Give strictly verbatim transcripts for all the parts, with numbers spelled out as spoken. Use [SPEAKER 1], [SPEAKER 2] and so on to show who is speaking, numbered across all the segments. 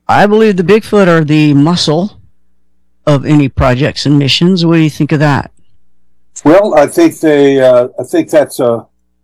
[SPEAKER 1] I believe the Bigfoot are the muscle of any projects and missions. What do you think of that?
[SPEAKER 2] Well, I think they. Uh, I think that's a,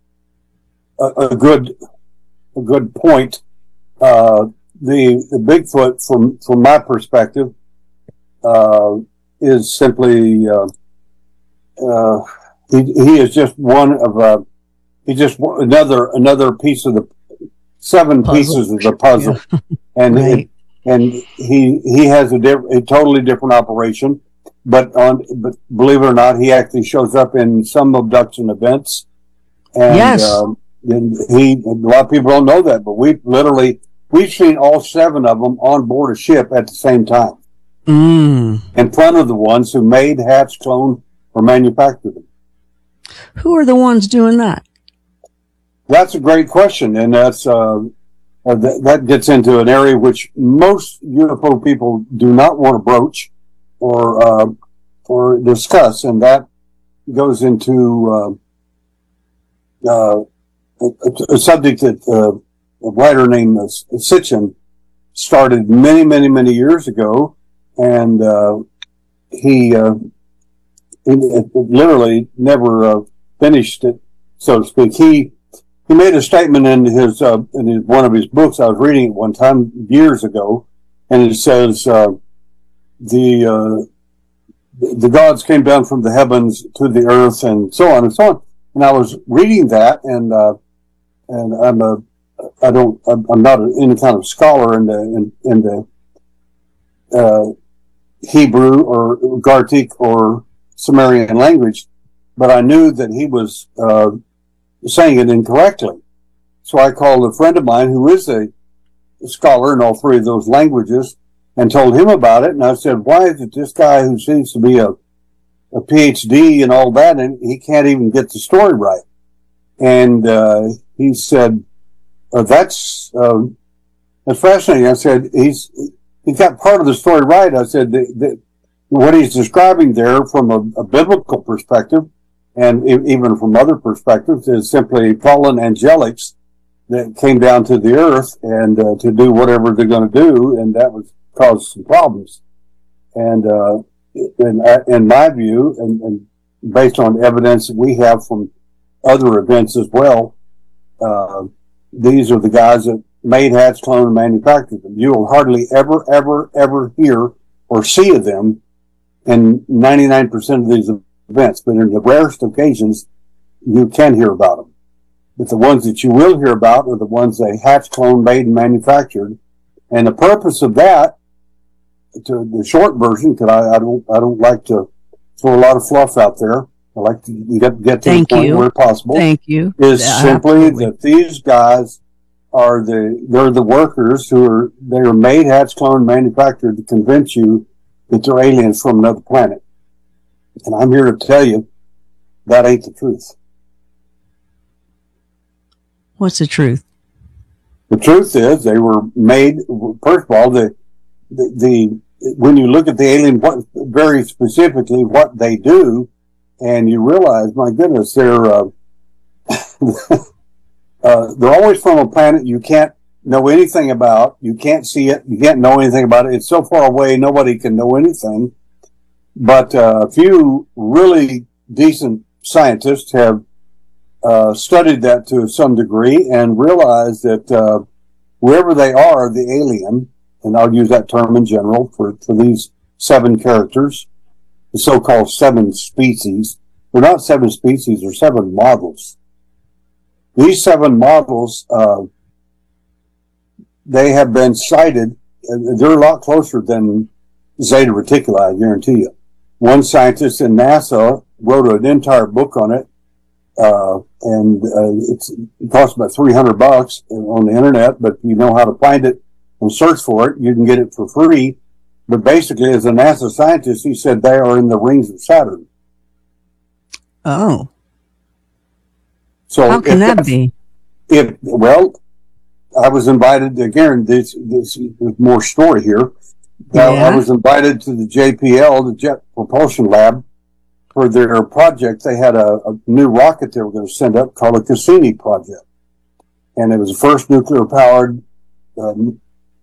[SPEAKER 2] a a good a good point. Uh, the the Bigfoot, from from my perspective, uh, is simply uh, uh, he he is just one of a he just another another piece of the seven puzzle. pieces of the puzzle, yeah. and right. it, and he he has a, diff, a totally different operation. But on, but believe it or not, he actually shows up in some abduction events. And,
[SPEAKER 1] yes.
[SPEAKER 2] Um, and he, a lot of people don't know that, but we've literally, we've seen all seven of them on board a ship at the same time.
[SPEAKER 1] Mm.
[SPEAKER 2] In front of the ones who made, hatched, cloned, or manufactured them.
[SPEAKER 1] Who are the ones doing that?
[SPEAKER 2] That's a great question. And that's, uh, uh th- that gets into an area which most U F O people do not want to broach or uh, or discuss, and that goes into uh, uh, a, a subject that uh, a writer named Sitchin started many, many, many years ago, and uh, he, uh, he literally never uh, finished it, so to speak. He he made a statement in his uh, in his, one of his books. I was reading it one time years ago, and it says. Uh, The uh, the gods came down from the heavens to the earth, and so on and so on. And I was reading that, and uh, and I'm a I don't I'm not any kind of scholar in the in, in the uh, Hebrew or Gartic or Sumerian language, but I knew that he was uh, saying it incorrectly. So I called a friend of mine who is a scholar in all three of those languages, and told him about it. And I said, why is it this guy who seems to be a, a P H D and all that, and he can't even get the story right? And uh, he said, oh, that's, uh, that's fascinating. I said, he's he got part of the story right. I said, the, the, what he's describing there from a, a biblical perspective, and e- even from other perspectives, is simply fallen angelics that came down to the earth and uh, to do whatever they're going to do, and that was cause some problems. And uh, in, in my view, and, and based on evidence that we have from other events as well, uh, these are the guys that made, hatched, cloned, and manufactured them. You will hardly ever, ever, ever hear or see of them in ninety-nine percent of these events. But in the rarest occasions, you can hear about them. But the ones that you will hear about are the ones they hatched, cloned, made, and manufactured. And the purpose of that, to the short version, because I, I don't, I don't like to throw a lot of fluff out there. I like to get, get to
[SPEAKER 1] Thank
[SPEAKER 2] the point
[SPEAKER 1] you.
[SPEAKER 2] where possible.
[SPEAKER 1] Thank you.
[SPEAKER 2] Is
[SPEAKER 1] Yeah,
[SPEAKER 2] simply
[SPEAKER 1] absolutely.
[SPEAKER 2] that these guys are the, they're the workers who are, they are made, hatched, cloned, manufactured to convince you that they're aliens from another planet. And I'm here to tell you that ain't the truth.
[SPEAKER 1] What's the truth?
[SPEAKER 2] The truth is they were made, first of all, the, the, the when you look at the alien, what, very specifically what they do, and you realize, my goodness, they're, uh, uh, they're always from a planet you can't know anything about. You can't see it. You can't know anything about it. It's so far away, nobody can know anything. But uh, a few really decent scientists have uh, studied that to some degree and realized that uh, wherever they are, the alien, and I'll use that term in general for, for these seven characters, the so-called seven species. They're not seven species, they're seven models. These seven models, uh, they have been cited, and they're a lot closer than Zeta Reticuli, I guarantee you. One scientist in NASA wrote an entire book on it, uh, and uh, it's, it costs about three hundred bucks on the internet, but if you know how to find it and search for it, you can get it for free. But basically, as a NASA scientist, he said they are in the rings of Saturn.
[SPEAKER 1] Oh.
[SPEAKER 2] So
[SPEAKER 1] how can
[SPEAKER 2] if,
[SPEAKER 1] that be?
[SPEAKER 2] If, well, I was invited, again, this, this, there's more story here.
[SPEAKER 1] Yeah.
[SPEAKER 2] Uh, I was invited to the J P L, the Jet Propulsion Lab, for their project. They had a, a new rocket they were going to send up called the Cassini project. And it was the first nuclear-powered um,